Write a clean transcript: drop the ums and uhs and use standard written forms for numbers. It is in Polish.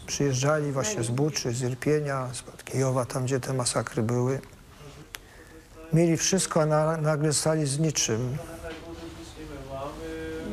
Przyjeżdżali właśnie z Buczy, z Irpienia, z Kijowa, tam gdzie te masakry były. Mieli wszystko, a nagle stali z niczym.